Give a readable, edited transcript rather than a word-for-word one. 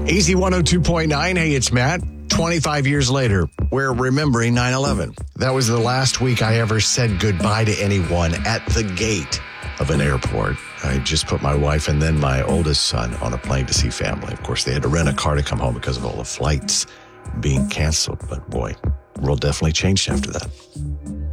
Easy 102.9. Hey, it's Matt. 25 years later, we're remembering 9/11. That was the last week I ever said goodbye to anyone at the gate of an airport. I just put my wife and then my oldest son on a plane to see family. Of course, they had to rent a car to come home because of all the flights being canceled. But boy, the world definitely changed after that.